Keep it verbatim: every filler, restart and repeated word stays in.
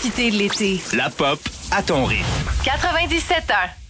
profiter de l'été. La pop à ton rythme. quatre-vingt-dix-sept ans.